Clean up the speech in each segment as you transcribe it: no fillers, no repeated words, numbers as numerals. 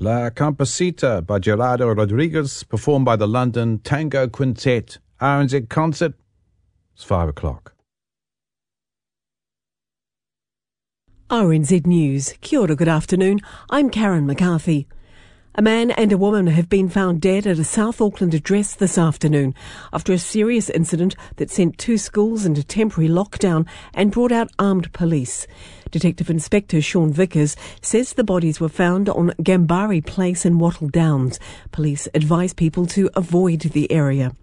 La Campesita by Gerardo Rodriguez, performed by the London Tango Quintet. RNZ concert. It's 5 o'clock. RNZ News. Kia ora, good afternoon. I'm Karen McCarthy. A man and a woman have been found dead at a South Auckland address this afternoon after a serious incident that sent 2 schools into temporary lockdown and brought out armed police. Detective Inspector Sean Vickers says the bodies were found on Gambari Place in Wattle Downs. Police advise people to avoid the area.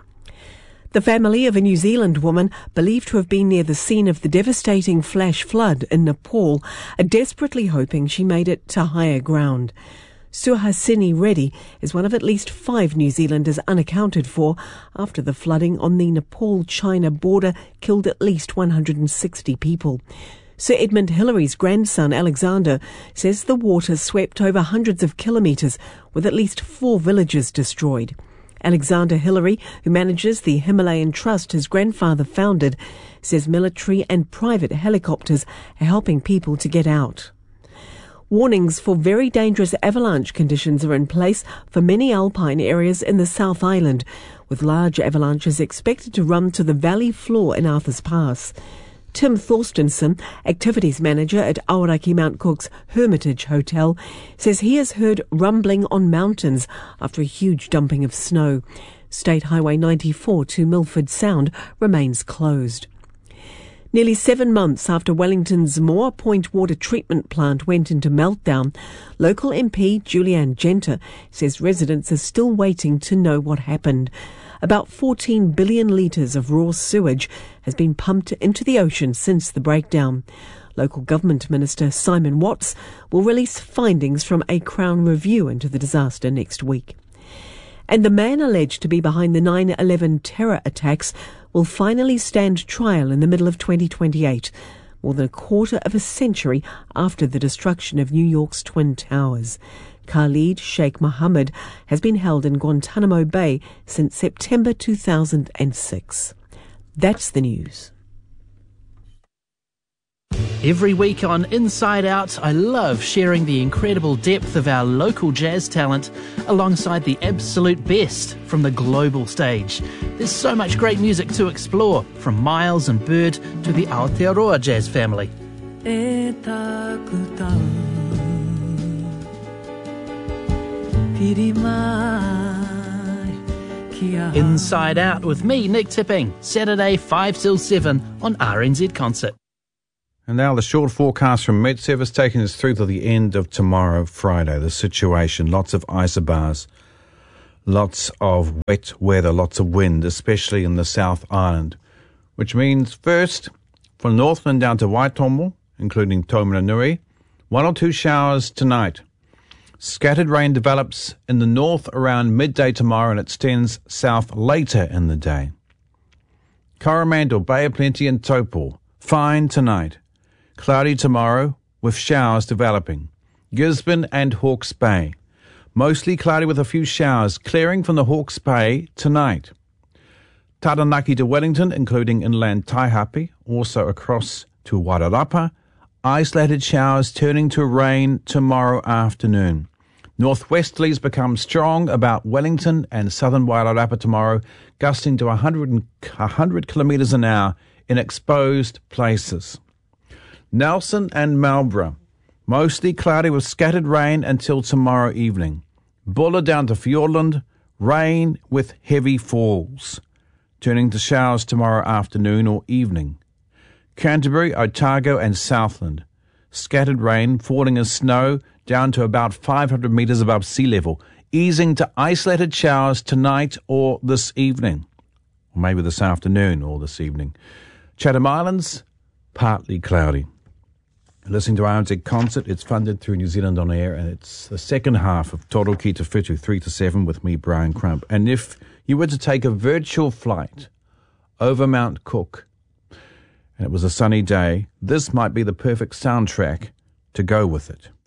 The family of a New Zealand woman believed to have been near the scene of the devastating flash flood in Nepal are desperately hoping she made it to higher ground. Suhasini Reddy is one of at least 5 New Zealanders unaccounted for after the flooding on the Nepal-China border killed at least 160 people. Sir Edmund Hillary's grandson, Alexander, says the water swept over hundreds of kilometres, with at least 4 villages destroyed. Alexander Hillary, who manages the Himalayan Trust his grandfather founded, says military and private helicopters are helping people to get out. Warnings for very dangerous avalanche conditions are in place for many alpine areas in the South Island, with large avalanches expected to run to the valley floor in Arthur's Pass. Tim Thorstenson, activities manager at Aoraki Mount Cook's Hermitage Hotel, says he has heard rumbling on mountains after a huge dumping of snow. State Highway 94 to Milford Sound remains closed. Nearly 7 months after Wellington's Moore Point water treatment plant went into meltdown, local MP Julianne Genter says residents are still waiting to know what happened. About 14 billion litres of raw sewage has been pumped into the ocean since the breakdown. Local Government Minister Simon Watts will release findings from a Crown review into the disaster next week. And the man alleged to be behind the 9/11 terror attacks will finally stand trial in the middle of 2028, more than a quarter of a century after the destruction of New York's Twin Towers. Khalid Sheikh Mohammed has been held in Guantanamo Bay since September 2006. That's the news. Every week on Inside Out, I love sharing the incredible depth of our local jazz talent alongside the absolute best from the global stage. There's so much great music to explore, from Miles and Bird to the Aotearoa jazz family. Inside Out with me, Nick Tipping, Saturday 5 till 7 on RNZ Concert. And now the short forecast from Met Service taking us through to the end of tomorrow, Friday. The situation, lots of isobars, lots of wet weather, lots of wind, especially in the South Island, which means first, from Northland down to Waitomo, including Taumarunui, 1 or 2 showers tonight. Scattered rain develops in the north around midday tomorrow and extends south later in the day. Coromandel, Bay of Plenty and Taupo, fine tonight. Cloudy tomorrow with showers developing. Gisborne and Hawke's Bay, mostly cloudy with a few showers, clearing from the Hawke's Bay tonight. Taranaki to Wellington, including inland Taihape, also across to Wairarapa. Isolated showers turning to rain tomorrow afternoon. Northwesterlies become strong about Wellington and southern Wairarapa tomorrow, gusting to 100 kilometres an hour in exposed places. Nelson and Marlborough, mostly cloudy with scattered rain until tomorrow evening. Buller down to Fiordland, rain with heavy falls, turning to showers tomorrow afternoon or evening. Canterbury, Otago and Southland, scattered rain falling as snow down to about 500 metres above sea level, easing to isolated showers tonight or this evening, or maybe this afternoon or this evening. Chatham Islands, partly cloudy. Listening to RNZ Concert, it's funded through New Zealand On Air, and it's the second half of Toro Ki Te Whitu, 3 to 7 with me, Brian Crump. And if you were to take a virtual flight over Mount Cook, and it was a sunny day, this might be the perfect soundtrack to go with it.